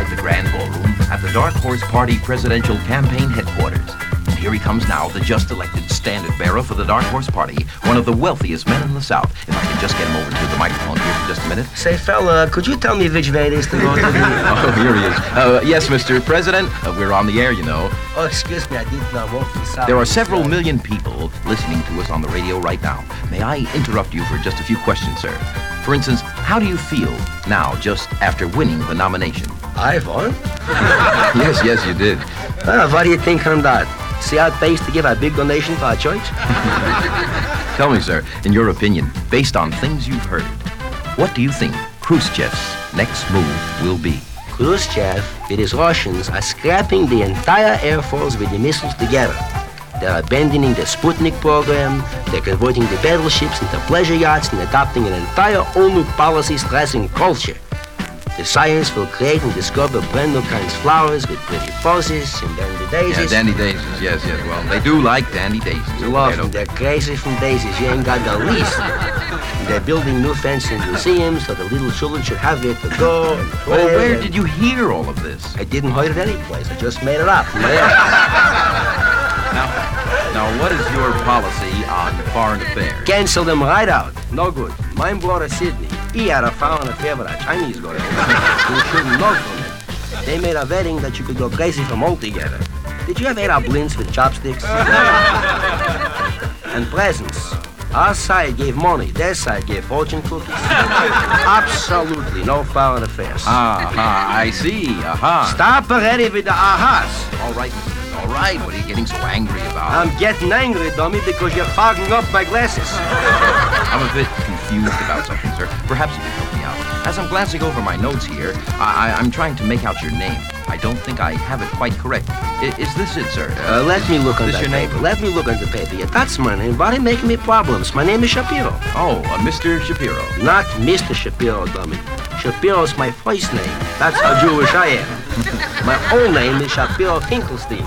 inside the Grand Ballroom at the Dark Horse Party Presidential Campaign Headquarters. And here he comes now, the just-elected standard-bearer for the Dark Horse Party, one of the wealthiest men in the South. If I could just get him over to the microphone here for just a minute. Say, fella, could you tell me which way it is to go to the... Oh, here he is. Yes, Mr. President, we're on the air, you know. Oh, excuse me, I didn't know what we saw. There are several million people listening to us on the radio right now. May I interrupt you for just a few questions, sir? For instance, how do you feel now, just after winning the nomination? I won? Yes, you did. What do you think on that? See how it pays to give a big donation to our church? Tell me, sir, in your opinion, based on things you've heard, what do you think Khrushchev's next move will be? Khrushchev, with his Russians, are scrapping the entire Air Force with the missiles together. They're abandoning the Sputnik program, they're converting the battleships into pleasure yachts and adopting an entire all-new policy stressing culture. The science will create and discover brand new kinds of flowers with pretty posies and dandy daisies. Yeah, dandy daisies, yes. Well, they do like dandy daisies. Love them. They're crazy from daisies. You ain't got the least. And they're building new fancy museums so the little children should have where to go and play. Oh, where did you hear all of this? I didn't hear it anyplace. I just made it up. Now, what is your policy on foreign affairs? Cancel them right out. No good. Mine brother Sidney, he had a foreign affair with a Chinese girl. You shouldn't know from it. They made a wedding that you could go crazy from altogether. Did you ever eat our blinds with chopsticks? And presents. Our side gave money. Their side gave fortune cookies. Absolutely no foreign affairs. I see. Stop already with the ahas. All right. What are you getting so angry about? I'm getting angry, dummy, because you're fogging up my glasses. I'm a bit confused about something, sir. Perhaps you can help me out. As I'm glancing over my notes here, I'm trying to make out your name. I don't think I have it quite correct. Is this it, sir? Let me look on this that your paper. name? Let me look on the paper. Yeah, that's my name, but it making me problems. My name is Shapiro. Oh, Mr. Shapiro. Not Mr. Shapiro, dummy. Shapiro's my first name. That's how Jewish I am. My own name is Shapiro Finkelstein.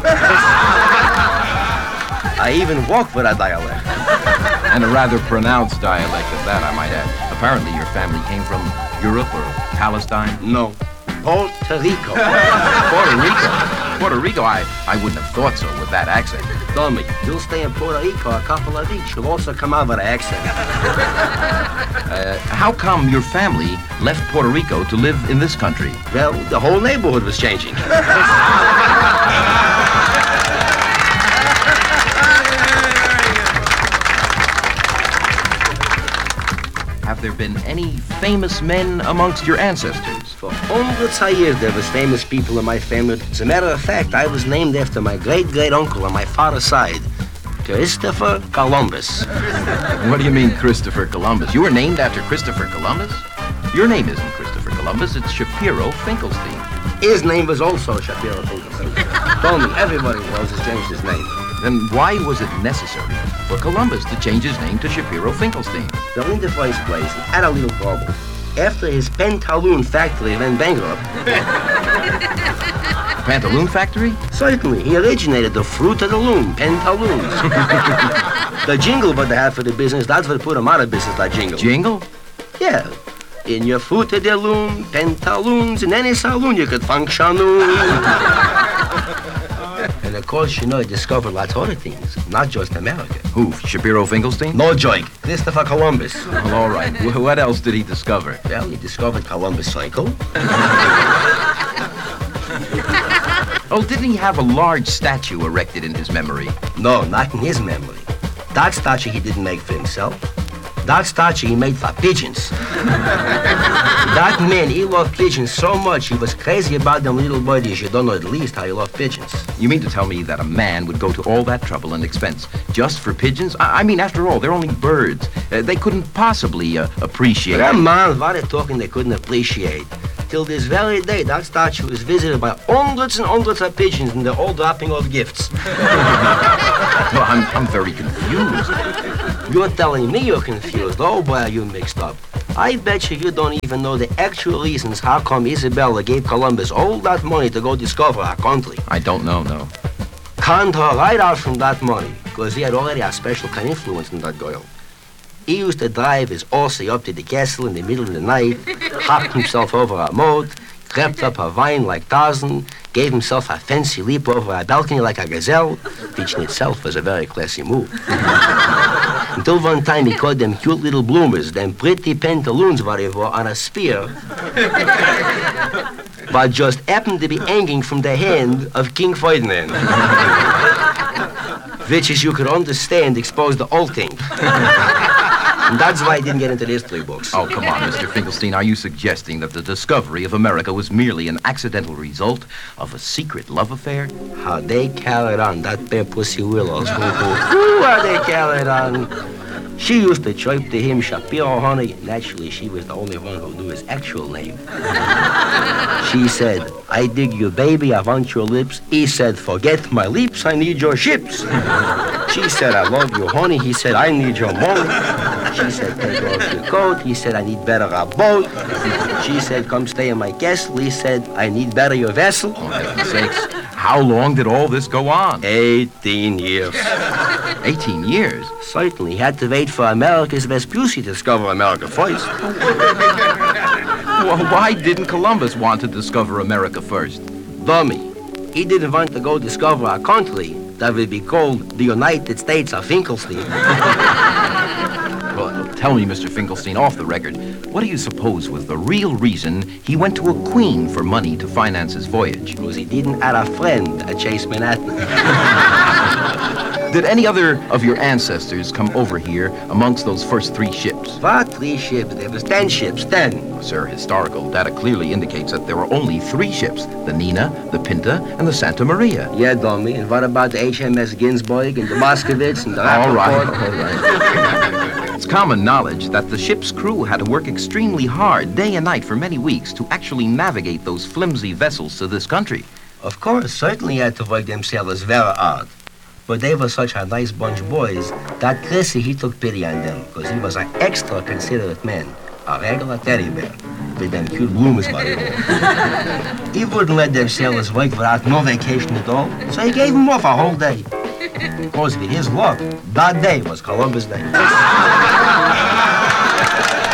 I even walk with a dialect. And a rather pronounced dialect at that, I might add. Apparently your family came from Europe or Palestine? No. Puerto Rico. Puerto Rico? I wouldn't have thought so with that accent. Dummy, you'll stay in Puerto Rico a couple of weeks. You'll also come out with an accent. How come your family left Puerto Rico to live in this country? Well, the whole neighborhood was changing. Have there been any famous men amongst your ancestors? For hundreds of years, there was famous people in my family. As a matter of fact, I was named after my great-great-uncle on my father's side, Christopher Columbus. What do you mean, Christopher Columbus? You were named after Christopher Columbus? Your name isn't Christopher Columbus, it's Shapiro Finkelstein. His name was also Shapiro Finkelstein. Told me everybody knows he's changed his name. Then why was it necessary for Columbus to change his name to Shapiro Finkelstein? Well, in the first place, he had a little trouble. After his pantaloon factory went bankrupt... Pantaloon factory? Certainly. He originated the fruit of the loom, pantaloons. The jingle what they had for the business, that's what put him out of business, that jingle. Jingle? Yeah. In your fruit of the loom, pantaloons, in any saloon you could function. And of course, you know, he discovered lots of other things, not just America. Who, Shapiro Finkelstein? No joke. Christopher Columbus. Well, all right. What else did he discover? Well, he discovered Columbus Circle. Oh, didn't he have a large statue erected in his memory? No, not in his memory. That statue he didn't make for himself. That statue he made for pigeons. That man, he loved pigeons so much, he was crazy about them little birdies. You don't know at least how he loved pigeons. You mean to tell me that a man would go to all that trouble and expense just for pigeons? I mean, after all, they're only birds. They couldn't possibly appreciate... Come on, what are they talking they couldn't appreciate? Till this very day, that statue is visited by hundreds and hundreds of pigeons, and they're all dropping off gifts. Well, I'm very confused. You're telling me you're confused. Oh, boy, are you mixed up. I bet you don't even know the actual reasons how come Isabella gave Columbus all that money to go discover our country. I don't know, no. Conned her right out from that money, because he had already a special kind of influence in that girl. He used to drive his Aussie up to the castle in the middle of the night, hop himself over a moat, trepped up a vine like Tarzan, gave himself a fancy leap over a balcony like a gazelle, which in itself was a very classy move. Until one time he caught them cute little bloomers, them pretty pantaloons whatever, on a spear, but just happened to be hanging from the hand of King Ferdinand. Which, as you could understand, exposed the whole thing. And that's why I didn't get into the history books. Oh, come on, Mr. Finkelstein. Are you suggesting that the discovery of America was merely an accidental result of a secret love affair? How they carried on, that pair pussy willows. Who are they carried on? She used to chirp to him, Shapiro, honey. Naturally, she was the only one who knew his actual name. She said, I dig you, baby, I want your lips. He said, forget my lips, I need your ships. She said, I love you, honey. He said, I need your money. She said, take off your coat. He said, I need better a boat. She said, come stay in my castle. He said, I need better your vessel. For heaven's sakes, how long did all this go on? 18 years. 18 years? Certainly, he had to wait for America's Vespucci to discover America first. Well, why didn't Columbus want to discover America first? Dummy. He didn't want to go discover a country that would be called the United States of Finkelstein. Well, tell me, Mr. Finkelstein, off the record, what do you suppose was the real reason he went to a queen for money to finance his voyage? Because he didn't have a friend at Chase Manhattan. Did any other of your ancestors come over here amongst those first 3 ships? What 3 ships? There was 10 ships, 10. Sir, historical data clearly indicates that there were only 3 ships, the Nina, the Pinta, and the Santa Maria. Yeah, dummy. And what about the HMS Ginsburg and the Moskowitz and the All Rappaport? right. It's common knowledge that the ship's crew had to work extremely hard, day and night, for many weeks to actually navigate those flimsy vessels to this country. Of course, certainly had to work themselves very hard. But they were such a nice bunch of boys that Chrissy, he took pity on them because he was an extra considerate man, a regular teddy bear, with them cute bloomers by the way. He wouldn't let them sailors work without no vacation at all, so he gave them off a whole day. Because with his luck, that day was Columbus Day.